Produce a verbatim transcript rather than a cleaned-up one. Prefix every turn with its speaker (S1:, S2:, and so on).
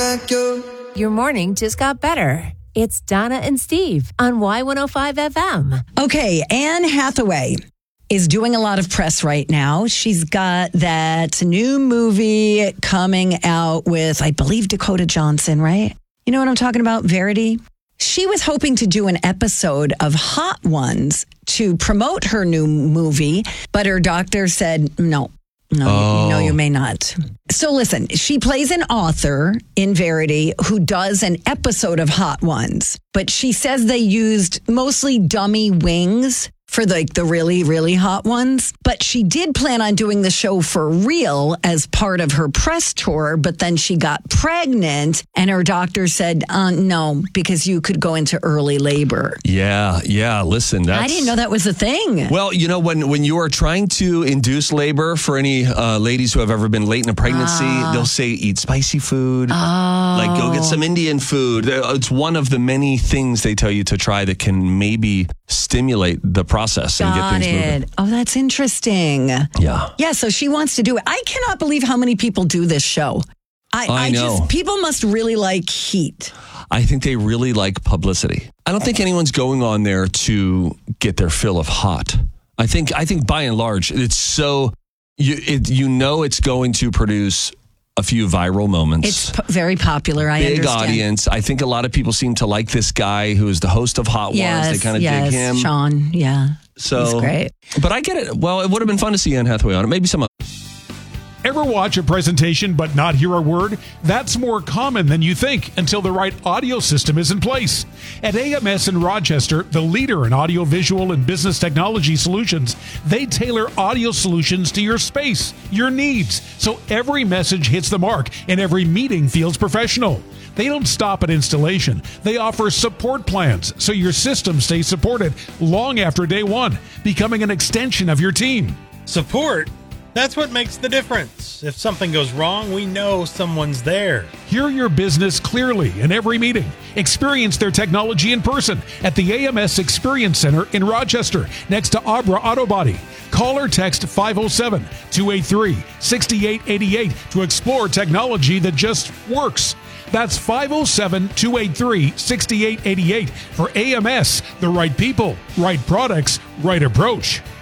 S1: like you.
S2: Your morning just got better. It's Donna and Steve on Y one oh five F M.
S3: Okay, Anne Hathaway is doing a lot of press right now. She's got that new movie coming out with, I believe, Dakota Johnson, right? You know what I'm talking about? Verity. She was hoping to do an episode of Hot Ones to promote her new movie, but her doctor said, no, no,
S4: Oh.
S3: no, you may not. So listen, she plays an author in Verity who does an episode of Hot Ones, but she says they used mostly dummy wings for the, the really, really hot ones. But she did plan on doing the show for real as part of her press tour. But then she got pregnant and her doctor said, uh, no, because you could go into early labor.
S4: Yeah, yeah. Listen, that's...
S3: I didn't know that was a thing.
S4: Well, you know, when, when you are trying to induce labor, for any uh, ladies who have ever been late in a pregnancy,
S3: Ah.
S4: they'll say, eat spicy food.
S3: Oh.
S4: Like, go get some Indian food. It's one of the many things they tell you to try that can maybe stimulate the process and get
S3: Got
S4: things
S3: it.
S4: moving.
S3: Oh, that's interesting.
S4: Yeah.
S3: Yeah, so she wants to do it. I cannot believe how many people do this show. I,
S4: I know.
S3: just, people must really like heat.
S4: I think they really like publicity. I don't think anyone's going on there to get their fill of hot. I think I think by and large, it's so you it, you know it's going to produce a few viral moments.
S3: It's p- very popular. I
S4: Big
S3: understand.
S4: audience. I think a lot of people seem to like this guy who is the host of Hot
S3: Yes,
S4: Ones. They kind of
S3: yes,
S4: dig him.
S3: Sean, yeah.
S4: So
S3: He's great.
S4: But I get it. Well, it would have been fun to see Anne Hathaway on it. Maybe some other.
S5: Ever watch a presentation but not hear a word? That's more common than you think until the right audio system is in place. At A M S in Rochester, the leader in audiovisual and business technology solutions, they tailor audio solutions to your space, your needs, so every message hits the mark and every meeting feels professional. They don't stop at installation. They offer support plans so your system stays supported long after day one, becoming an extension of your team.
S6: Support? That's what makes the difference. If something goes wrong, we know someone's there.
S5: Hear your business clearly in every meeting. Experience their technology in person at the A M S Experience Center in Rochester, next to Abra Auto Body. Call or text five oh seven, two eight three, six eight eight eight to explore technology that just works. That's five oh seven, two eight three, six eight eight eight for A M S, the right people, right products, right approach.